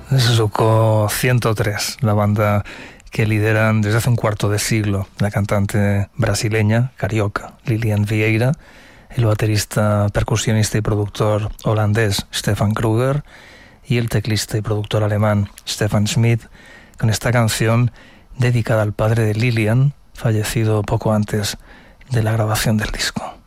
Zuko 103, la banda que lideran desde hace un cuarto de siglo la cantante brasileña, carioca, Lilian Vieira, el baterista, percusionista y productor holandés Stefan Kruger y el teclista y productor alemán Stefan Schmidt, con esta canción dedicada al padre de Lilian, fallecido poco antes de la grabación del disco.